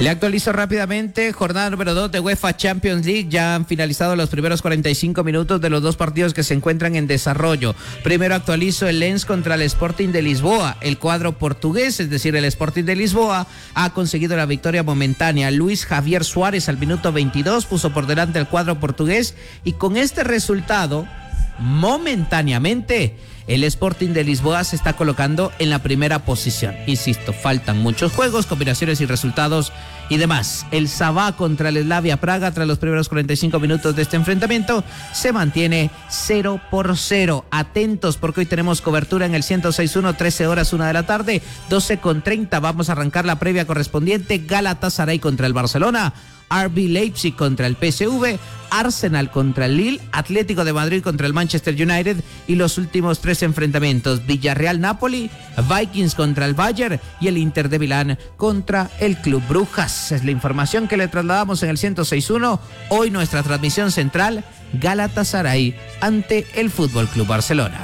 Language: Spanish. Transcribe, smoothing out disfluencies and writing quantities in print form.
Le actualizo rápidamente, jornada número 2 de UEFA Champions League. Ya han finalizado los primeros 45 minutos de los dos partidos que se encuentran en desarrollo. Primero actualizo el Lens contra el Sporting de Lisboa. El cuadro portugués, es decir, el Sporting de Lisboa, ha conseguido la victoria momentánea. Luis Javier Suárez al minuto 22 puso por delante al cuadro portugués, y con este resultado, momentáneamente, el Sporting de Lisboa se está colocando en la primera posición. Insisto, faltan muchos juegos, combinaciones y resultados y demás. El Sabah contra el Slavia Praga, tras los primeros 45 minutos de este enfrentamiento, se mantiene 0-0. Atentos, porque hoy tenemos cobertura en el 106.1, 13 horas, 1 de la tarde, 12:30. Vamos a arrancar la previa correspondiente. Galatasaray contra el Barcelona, RB Leipzig contra el PSV, Arsenal contra el Lille, Atlético de Madrid contra el Manchester United, y los últimos 3 enfrentamientos: Villarreal-Napoli, Vikings contra el Bayern y el Inter de Milán contra el Club Brujas. Es la información que le trasladamos en el 106.1. Hoy nuestra transmisión central: Galatasaray ante el Fútbol Club Barcelona.